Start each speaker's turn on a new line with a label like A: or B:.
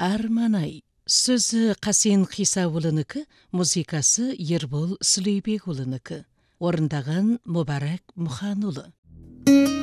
A: Арманай. Сөзі Қасен Қисаулынікі, музыкасы Ербол Сүлейбекұлынікі. Орындаған Мұбарак Мұханұлы.